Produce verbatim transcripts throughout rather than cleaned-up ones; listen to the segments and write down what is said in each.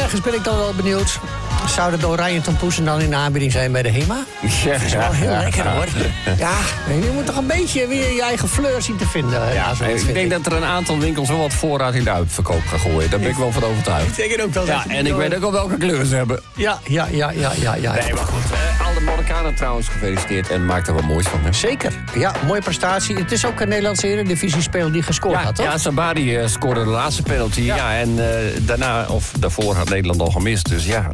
Ergens ben ik dan wel benieuwd. Zouden de oranje tompoesen dan in de aanbieding zijn bij de HEMA? Ja, dat is wel heel ja, lekker, ja. hoor. Ja, je moet toch een beetje weer je eigen fleur zien te vinden. Ja, zo ik denk dat er een aantal winkels wel wat voorraad in de uitverkoop gaan gooien. Daar ben ik wel van overtuigd. Ik denk ook wel. Ja, en ik weet ook al welke kleuren ze hebben. Ja, ja, ja, ja, ja. ja. Nee, maar goed. Uh, alle Marokkanen trouwens gefeliciteerd en maakt er wat moois van. Hè? Zeker. Ja, mooie prestatie. Het is ook een Nederlandse Eredivisie-speler die gescoord Ja, had, toch? ja, Sabari uh, scoorde de laatste penalty. Ja, Ja. en uh, daarna, of daarvoor had Nederland al gemist. Dus ja,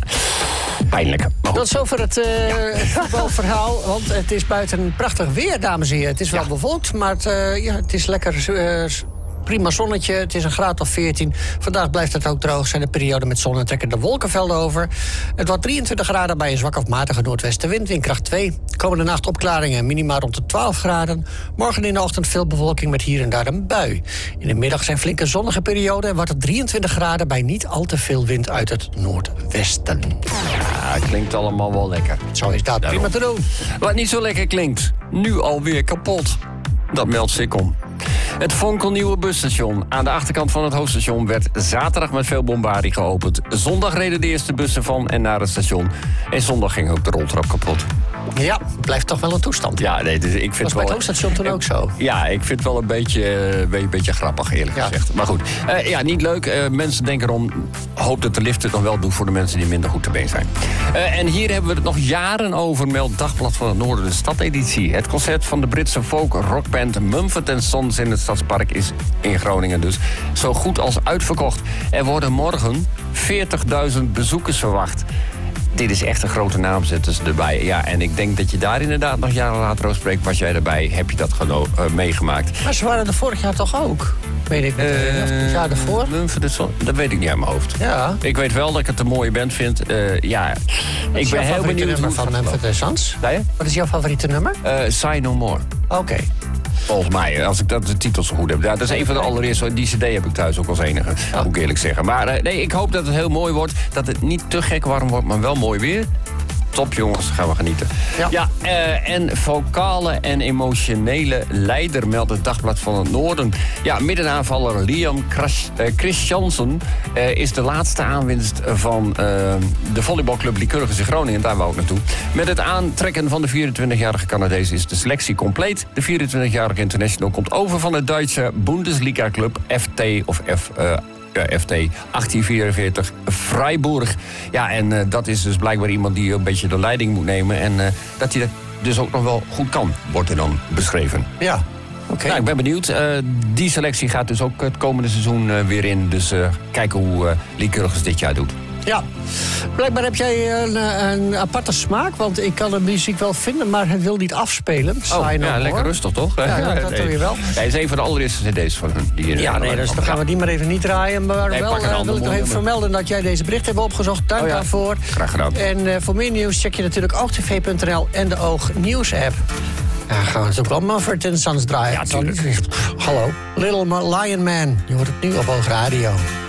pijnlijk. Maar goed. Tot zover het uh, voetbalverhaal. Want het is buiten prachtig weer, dames en heren. Het is wel Ja. bewolkt, maar het, uh, ja, het is lekker... Uh, prima zonnetje, het is een graad of veertien. Vandaag blijft het ook droog, zijn de periode met zon en trekken de wolkenvelden over. Het wordt drieëntwintig graden bij een zwak of matige noordwestenwind, windkracht twee. Komende nacht opklaringen, minima rond de twaalf graden. Morgen in de ochtend veel bewolking met hier en daar een bui. In de middag zijn flinke zonnige perioden en wordt het drieëntwintig graden bij niet al te veel wind uit het noordwesten. Ja, het klinkt allemaal wel lekker. Zo is dat, prima te doen. Wat niet zo lekker klinkt, nu alweer kapot. Dat meldt Sikkom. Het fonkelnieuwe busstation aan de achterkant van het hoofdstation werd zaterdag met veel bombardie geopend. Zondag reden de eerste bussen van en naar het station. En zondag ging ook de roltrap kapot. Ja, blijft toch wel een toestand. Ja, nee, dus ik vind Was bij wel... het hoofdstation toen ook zo? Ja, ik vind het wel een beetje, een beetje, beetje grappig, eerlijk Ja. gezegd. Maar goed, uh, ja, niet leuk. Uh, mensen denken erom, hoop dat de lift het nog wel doet voor de mensen die minder goed te been zijn. Uh, en hier hebben we het nog jaren over, meldt Dagblad van het Noorden, de stadeditie. Het concert van de Britse folk rockband Mumford and Sons in het Stadspark is in Groningen dus zo goed als uitverkocht. Er worden morgen veertigduizend bezoekers verwacht. Dit is echt een grote naam, zetten ze erbij. Ja, en ik denk dat je daar inderdaad nog jaren later over spreekt. Was jij erbij? Heb je dat geno- uh, meegemaakt? Maar ze waren er vorig jaar toch ook? Weet ik niet. Uh, het jaar ervoor? Dat weet ik niet uit mijn hoofd. Ja. Ik weet wel dat ik het een mooie band vind. Uh, ja, ik ben heel benieuwd nummer hoe van Mumford and Sons. Nee? Wat is jouw favoriete nummer? Uh, Say No More. Oké. Okay. Volgens mij, als ik dat de titels zo goed heb. Ja, dat is een van de allereerste. Die cd heb ik thuis ook als enige, oh. moet ik eerlijk zeggen. Maar uh, nee, ik hoop dat het heel mooi wordt. Dat het niet te gek warm wordt, maar wel mooi weer. Top jongens, gaan we genieten. Ja, ja uh, en vocale en emotionele leider meldt het Dagblad van het Noorden. Ja, middenaanvaller Liam Christiansen uh, is de laatste aanwinst van uh, de volleybalclub Lycurgus in Groningen. Daar wou ik naartoe. Met het aantrekken van de vierentwintigjarige Canadees is de selectie compleet. De vierentwintigjarige international komt over van de Duitse Bundesliga-club F T of F... Uh, Ja, F T achttien vierenveertig Freiburg. Ja, en uh, dat is dus blijkbaar iemand die een beetje de leiding moet nemen. En uh, dat hij dat dus ook nog wel goed kan, wordt er dan beschreven. Ja, oké. Okay. Nou, ik ben benieuwd. Uh, die selectie gaat dus ook het komende seizoen uh, weer in. Dus uh, kijken hoe uh, Lycurgus dit jaar doet. Ja, blijkbaar heb jij een, een aparte smaak, want ik kan de muziek wel vinden, maar het wil niet afspelen. Oh, ja, lekker hoor. Rustig toch? Ja, ja dat nee. doe je wel. Hij is een van de allereerste cd's van hun. Die ja, nee, dus dan gaan we die maar even niet draaien. Maar nee, wel uh, wil ik nog even vermelden dat jij deze bericht hebt opgezocht. Dank oh, ja. daarvoor. Graag gedaan. En uh, voor meer nieuws check je natuurlijk oog t v punt n l en de Oog Nieuws app. Ja, gaan we natuurlijk wel Mumford and Sons draaien. Ja, natuurlijk. Hallo, Little Lion Man. Je hoort het nu op Oog Radio.